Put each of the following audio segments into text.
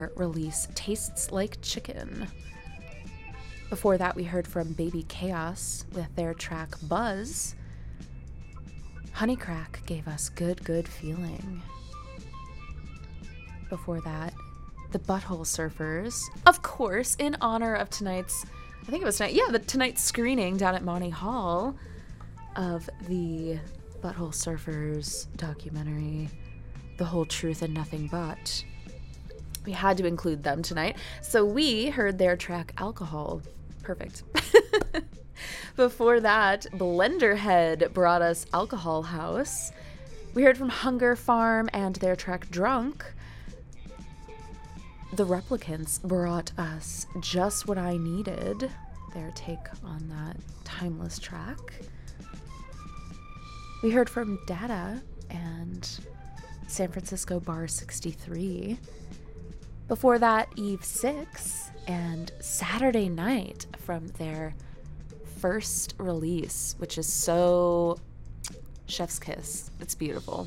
release Tastes Like Chicken. Before that, we heard from Baby Chaos with their track Buzz. Honeycrack gave us Good Good Feeling. Before that, the Butthole Surfers, of course, in honor of tonight's screening down at Monty Hall of the Butthole Surfers documentary, The Whole Truth and Nothing But. We had to include them tonight, so we heard their track Alcohol. Perfect. Before that, Blenderhead brought us Alcohol House. We heard from Hunger Farm and their track Drunk. The Replicants brought us Just What I Needed, their take on that timeless track. We heard from Dada and San Francisco Bar 63. Before that, Eve 6 and Saturday Night from their first release, which is so chef's kiss. It's beautiful.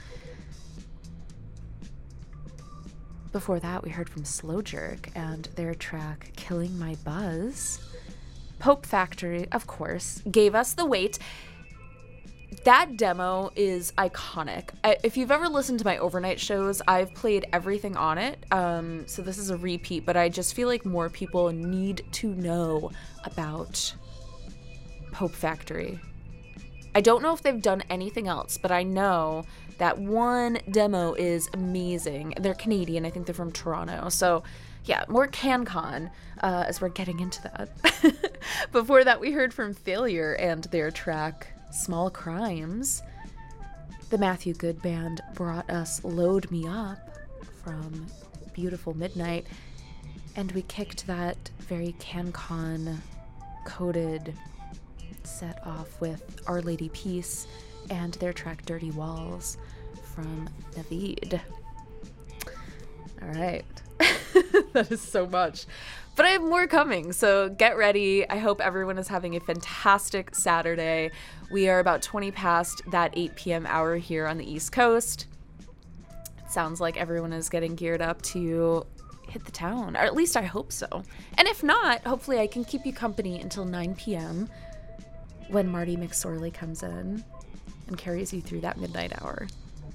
Before that, we heard from Slow Jerk and their track Killing My Buzz. Pope Factory, of course, gave us The Wait. That demo is iconic. If you've ever listened to my overnight shows, I've played everything on it. So this is a repeat, but I just feel like more people need to know about Pope Factory. I don't know if they've done anything else, but I know that one demo is amazing. They're Canadian. I think they're from Toronto. So yeah, more CanCon as we're getting into that. Before that, we heard from Failure and their track Small Crimes. The Matthew Good Band brought us Load Me Up from Beautiful Midnight, and we kicked that very CanCon coded set off with Our Lady Peace and their track Dirty Walls from Naveed. All right. That is so much. But I have more coming, so get ready. I hope everyone is having a fantastic Saturday. We are about 20 past that 8 p.m. hour here on the East Coast. It sounds like everyone is getting geared up to hit the town, or at least I hope so. And if not, hopefully I can keep you company until 9 p.m. when Marty McSorley comes in and carries you through that midnight hour.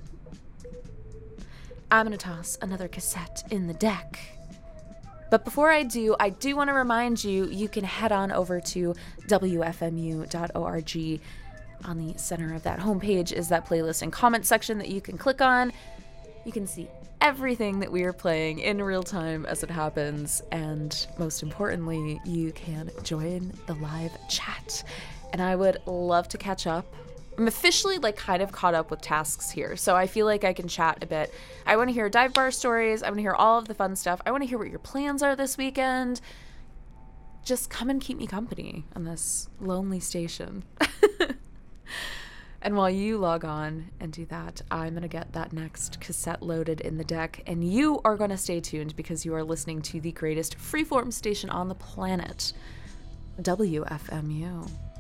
I'm going to toss another cassette in the deck. But before I do want to remind you, you can head on over to wfmu.org. On the center of that homepage is that playlist and comment section that you can click on. You can see everything that we are playing in real time as it happens. And most importantly, you can join the live chat. And I would love to catch up. I'm officially kind of caught up with tasks here, so I feel like I can chat a bit. I want to hear dive bar stories. I want to hear all of the fun stuff. I want to hear what your plans are this weekend. Just come and keep me company on this lonely station. And while you log on and do that, I'm going to get that next cassette loaded in the deck, and you are going to stay tuned because you are listening to the greatest freeform station on the planet, WFMU.